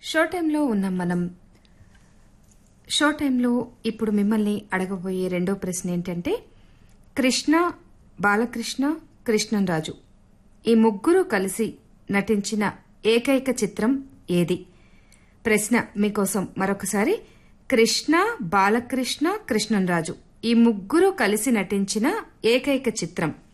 Show టైంలో ఉన్నాం మనం. షో టైంలో ఇప్పుడు మిమ్మల్ని అడగబోయే రెండో ప్రశ్న ఏంటంటే, కృష్ణ, బాలకృష్ణ, కృష్ణంరాజు ఈ ముగ్గురు కలిసి నటించిన ఏకైక చిత్రం ఏది? ప్రశ్న మీకోసం మరొకసారి. కృష్ణ, బాలకృష్ణ, కృష్ణంరాజు ఈ ముగ్గురు కలిసి నటించిన ఏకైక చిత్రం